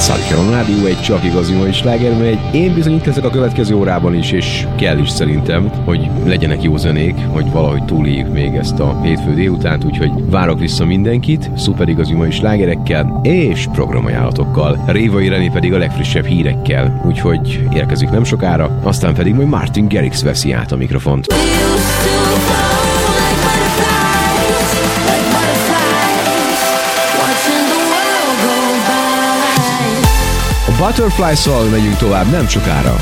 Szállítson a Rádió egy csak igazi mai sláger megy. Én bizony itt leszek a következő órában is, és kell is szerintem, hogy legyenek jó zenék, hogy valahogy túléljük még ezt a hétfő délutánt, úgyhogy várok vissza mindenkit, szuper igazi mai slágerekkel és programajánlatokkal. Révai René pedig a legfrissebb hírekkel, úgyhogy érkezik nem sokára, aztán pedig majd Martin Garrix veszi át a mikrofont. Butterfly-szal megyünk tovább nem sokára.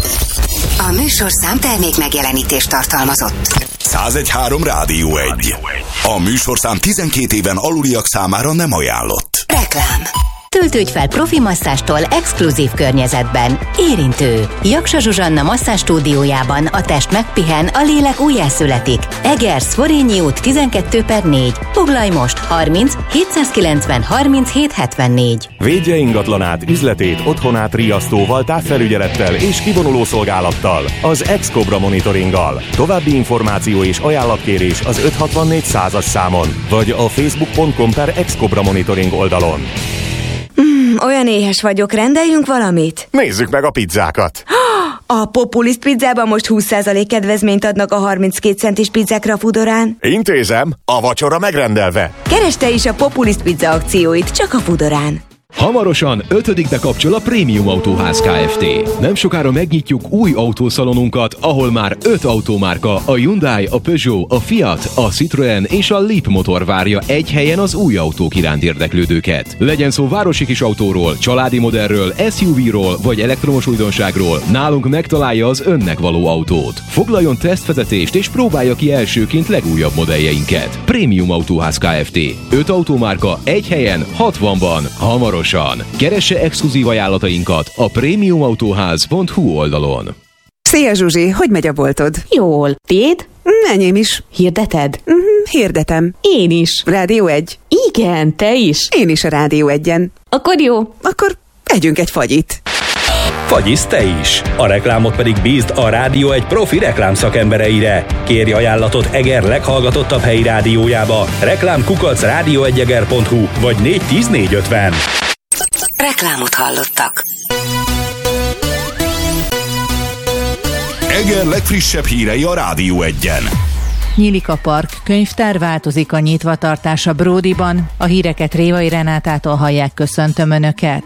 A műsorszám termék megjelenítést tartalmazott. 101.3 Rádió 1. A műsorszám 12 éven aluliak számára nem ajánlott. Reklám. Töltődj fel profi masszástól exkluzív környezetben. Érintő. Jaksa Zsuzsanna masszás stúdiójában a test megpihen, a lélek újjászületik. Egersz, Forényi út 12/4. Foglalj most 30 790 37 74. Védje ingatlanát, üzletét, otthonát riasztóval, távfelügyelettel és kivonuló szolgálattal, az Ex-Cobra monitoringgal. További információ és ajánlatkérés az 564 100-as számon, vagy a facebook.com/Ex-Cobra monitoring oldalon. Olyan éhes vagyok, rendeljünk valamit? Nézzük meg a pizzákat! A Populist pizzában most 20% kedvezményt adnak a 32 centis pizzákra a Foodorán. Intézem, a vacsora megrendelve. Keresd te is a Populist pizza akcióit, csak a Foodorán. Hamarosan 5. bekapcsol a Prémium Autóház Kft. Nem sokára megnyitjuk új autószalonunkat, ahol már 5 automárka, a Hyundai, a Peugeot, a Fiat, a Citroën és a Leap motor várja egy helyen az új autók iránt érdeklődőket. Legyen szó városi kis autóról, családi modellről, SUV-ról vagy elektromos újdonságról, nálunk megtalálja az önnek való autót. Foglaljon tesztvezetést és próbálja ki elsőként legújabb modelljeinket. Prémium Autóház Kft. 5 automárka egy helyen, 60-ban, hamarosan. Keresse exkluzív ajánlatainkat a premiumautoház.hu oldalon. Szia Zsuzsi, hogy megy a boltod? Jól. Tiéd? Enyém is. Hirdeted? Hirdetem. Én is. Rádió 1? Igen, te is. Én is a Rádió 1-en. Akkor jó. Akkor együnk egy fagyit. Fagyisz te is! A reklámot pedig bízd a Rádió egy profi reklámszakembereire. Kérj ajánlatot Eger leghallgatottabb helyi rádiójába. reklám@radio1eger.hu vagy 410 450. Reklámot hallottak. Eger legfrissebb hírei a Rádió 1-en. Nyílik a park, könyvtár, változik a nyitvatartás a Bródiban. A híreket Révai Renátától hallják, köszöntöm Önöket.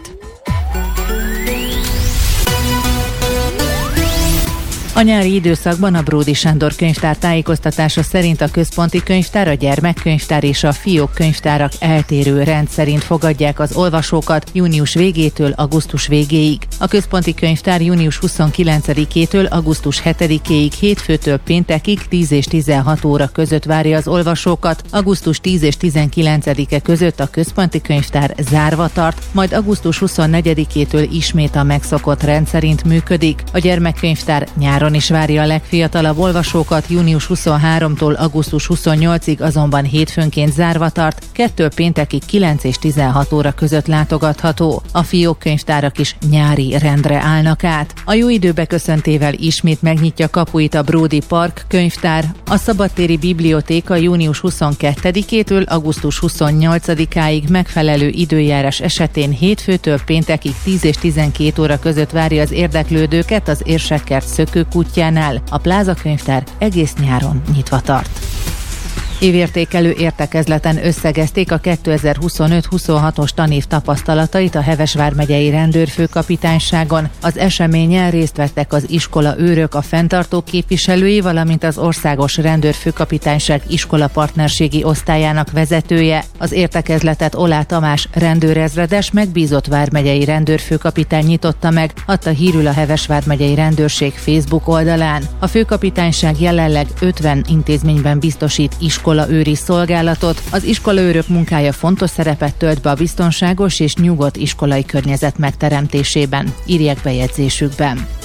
A nyári időszakban a Bródi Sándor könyvtár tájékoztatása szerint a központi könyvtár, a gyermekkönyvtár és a fiók könyvtárak eltérő rend szerint fogadják az olvasókat június végétől augusztus végéig. A központi könyvtár június 29-től augusztus 7-ig hétfőtől péntekig 10 és 16 óra között várja az olvasókat, augusztus 10 és 19-e között a központi könyvtár zárva tart, majd augusztus 24-től ismét a megszokott rend szerint működik. A gyermekkönyvtár nyáron is várja a legfiatalabb olvasókat, június 23-tól augusztus 28-ig azonban hétfőnként zárva tart, 2 péntekig 9 és 16 óra között látogatható. A fiók könyvtárak is nyári rendre állnak át. A jó idő beköszöntével ismét megnyitja kapuit a Bródi Park könyvtár. A szabadtéri bibliotéka június 22-től augusztus 28-áig megfelelő időjárás esetén hétfőtől péntekig 10 és 12 óra között várja az érdeklődőket az Érsekkert szökőkutyjánál. A Pláza könyvtár egész nyáron nyitva tart. Évértékelő értekezleten összegezték a 2025-26-os tanév tapasztalatait a Heves vármegyei rendőrfőkapitányságon. Az eseményen részt vettek az iskola őrök, a fenntartó képviselői, valamint az Országos Rendőrfőkapitányság iskola partnerségi osztályának vezetője. Az értekezletet Olá Tamás rendőrezredes megbízott vármegyei rendőrfőkapitány nyitotta meg, adta hírül a Heves vármegyei rendőrség Facebook oldalán. A főkapitányság jelenleg 50 intézményben biztosít iskolaőri szolgálatot. Az iskolaőrök munkája fontos szerepet tölt be a biztonságos és nyugodt iskolai környezet megteremtésében, írják bejegyzésükben.